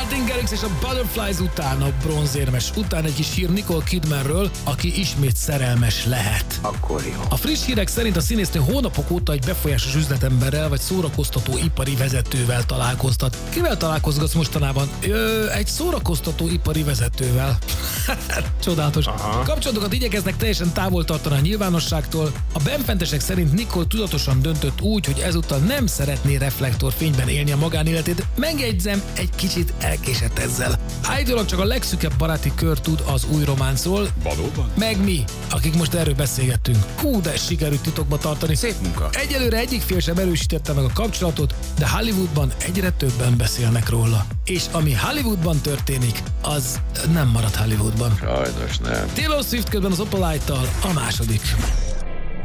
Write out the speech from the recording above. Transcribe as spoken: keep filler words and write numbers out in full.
Martin Garrix és a Butterflies után, a bronzérmes után egy kis hír Nicole Kidmanről, aki ismét szerelmes lehet. Akkor jó. A friss hírek szerint a színésznő hónapok óta egy befolyásos üzletemberrel vagy szórakoztató ipari vezetővel találkoztat. Kivel találkozgatsz mostanában? Ö, egy szórakoztató ipari vezetővel. Csodálatos. Aha. Kapcsolatokat igyekeznek teljesen távol tartani a nyilvánosságtól. A benfentesek szerint Nicole tudatosan döntött úgy, hogy ezúttal nem szeretné reflektorfényben élni a magánéletét. Megjegyzem, egy kicsit elkésett ezzel. Állítólag csak a legszűkebb baráti kör tud az új románcról. Valóban? Meg mi, akik most erről beszélgettünk. Hú, de sikerült titokba tartani. Szép munka. Egyelőre egyik fél sem erősítette meg a kapcsolatot, de Hollywoodban egyre többen beszélnek róla. És ami Hollywoodban történik, az nem marad Hollywoodban. Sajnos nem. Taylor Swift közben az Opalite-tal a második.